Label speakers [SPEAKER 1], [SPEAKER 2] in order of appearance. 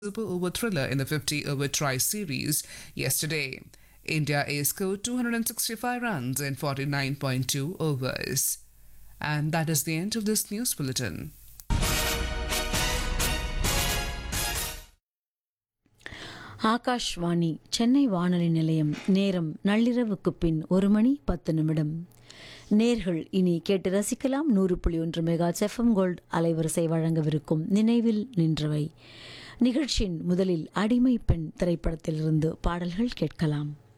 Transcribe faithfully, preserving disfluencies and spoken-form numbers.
[SPEAKER 1] super over thriller in the fifty over try series yesterday. India A scored two hundred sixty-five runs in forty-nine point two overs. And that is the end of this news bulletin.
[SPEAKER 2] Akashvani Chennai வானொலி நிலையம். நேரம் நள்ளிரவுக்கு பின் ஒரு மணி பத்து நிமிடம். நேர்கள் இனி கேட்டு ரசிக்கலாம் நூறு புள்ளி ஒன்று மெகா எஃப்எம் கோல்ட் அலைவரிசை வழங்கவிருக்கும் நினைவில் நின்றவை நிகழ்ச்சியின் முதலில் அடிமை பெண் திரைப்படத்திலிருந்து பாடல்கள் கேட்கலாம்.